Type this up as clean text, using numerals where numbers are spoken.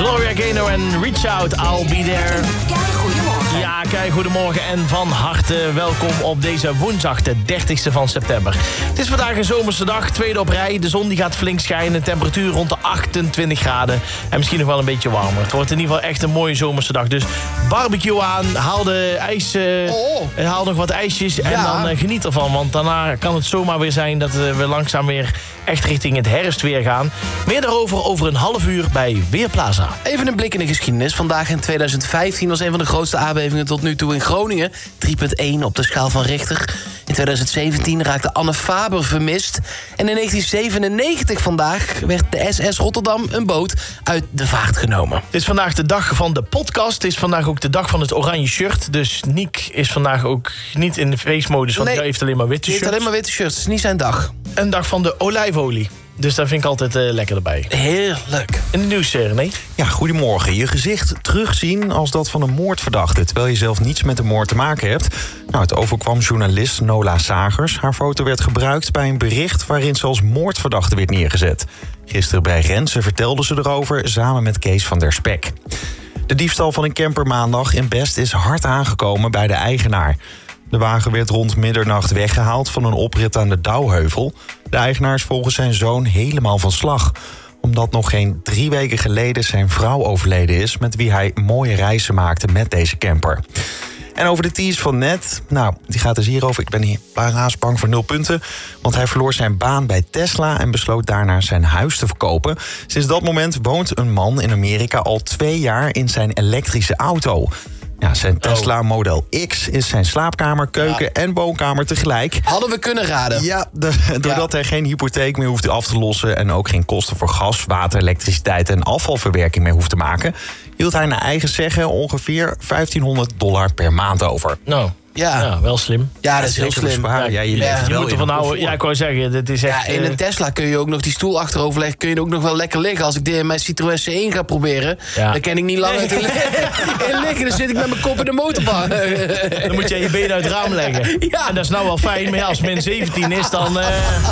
Gloria Gaynor en Reach Out, I'll Be There. Goedemorgen. Ja, kijk, goedemorgen en van harte welkom op deze woensdag, de 30ste van september. Het is vandaag een zomerse dag, tweede op rij. De zon die gaat flink schijnen, temperatuur rond de 28 graden. En misschien nog wel een beetje warmer. Het wordt in ieder geval echt een mooie zomerse dag. Dus barbecue aan, haal de ijs, haal nog wat ijsjes en dan geniet ervan. Want daarna kan het zomaar weer zijn dat we langzaam weer echt richting het herfstweer gaan. Meer daarover over een half uur bij Weerplaza. Even een blik in de geschiedenis. Vandaag in 2015 was een van de grootste aardbevingen tot nu toe in Groningen. 3,1 op de schaal van Richter. In 2017 raakte Anne Faber vermist. En in 1997 vandaag werd de SS Rotterdam een boot uit de vaart genomen. Het is vandaag de dag van de podcast. Het is vandaag ook de dag van het oranje shirt. Dus Niek is vandaag ook niet in de feestmodus, want hij heeft alleen maar witte shirts. Hij heeft alleen maar witte shirts, het is niet zijn dag. Een dag van de olijfolie. Dus daar vind ik altijd lekker erbij. Heerlijk. In de nieuwsserie, nee? Ja, goedemorgen. Je gezicht terugzien als dat van een moordverdachte, terwijl je zelf niets met de moord te maken hebt. Nou, het overkwam journalist Nola Sagers. Haar foto werd gebruikt bij een bericht waarin ze als moordverdachte werd neergezet. Gisteren bij Renze vertelde ze erover samen met Kees van der Spek. De diefstal van een camper maandag in Best is hard aangekomen bij de eigenaar. De wagen werd rond middernacht weggehaald van een oprit aan de Douwheuvel. De eigenaar is volgens zijn zoon helemaal van slag, omdat nog geen 3 weken geleden zijn vrouw overleden is, met wie hij mooie reizen maakte met deze camper. En over de tease van net, nou, die gaat dus hierover. Ik ben hier helaas bang voor 0 punten. Want hij verloor zijn baan bij Tesla en besloot daarna zijn huis te verkopen. Sinds dat moment woont een man in Amerika al 2 jaar in zijn elektrische auto. Ja, zijn Tesla Model X is zijn slaapkamer, keuken en woonkamer tegelijk. Hadden we kunnen raden. Ja, doordat hij geen hypotheek meer hoeft af te lossen en ook geen kosten voor gas, water, elektriciteit en afvalverwerking meer hoeft te maken, hield hij naar eigen zeggen ongeveer $1.500 per maand over. Nou, ja, wel slim. Ja, dat is heel slim. Ja, je leeft Je wel moet in ervan een houden. comfort. Ja, ik wou zeggen, dit is echt... Ja, in een Tesla kun je ook nog die stoel achterover leggen. Kun je ook nog wel lekker liggen. Als ik dit in mijn Citroën C1 ga proberen, dan kan ik niet langer in liggen. Dan zit ik met mijn kop in de motorbank. Dan moet je je benen uit het raam leggen. Ja. En dat is nou wel fijn, maar ja, als men 17 is, dan...